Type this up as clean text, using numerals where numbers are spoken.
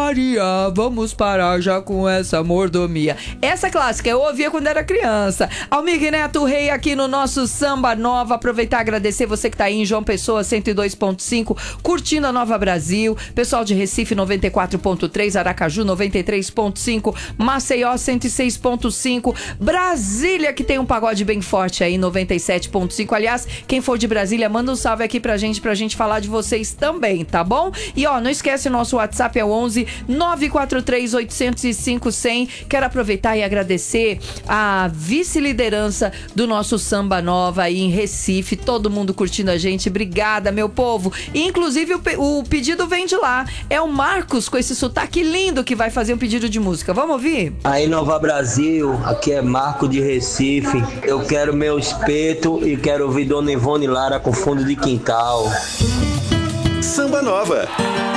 Maria, vamos parar já com essa mordomia. Essa clássica eu ouvia quando era criança. Almir Neto, rei aqui no nosso Samba Nova. Aproveitar e agradecer você que tá aí em João Pessoa 102.5, curtindo a Nova Brasil. Pessoal de Recife 94.3, Aracaju 93.5, Maceió 106.5, Brasília que tem um pagode bem forte aí 97.5. Aliás, quem for de Brasília, manda um salve aqui pra gente falar de vocês também, tá bom? E ó, não esquece, o nosso WhatsApp é o 11 943 805 100. Quero aproveitar e agradecer a vice-liderança do nosso Samba Nova aí em Recife, todo mundo curtindo a gente. Obrigada, meu povo. E, inclusive o pedido vem de lá, é o Marcos com esse sotaque lindo que vai fazer um pedido de música. Vamos ouvir? Aí, Nova Brasil, aqui é Marco de Recife. Eu quero meu espeto e quero ouvir Dona Ivone Lara com Fundo de Quintal. Samba Nova.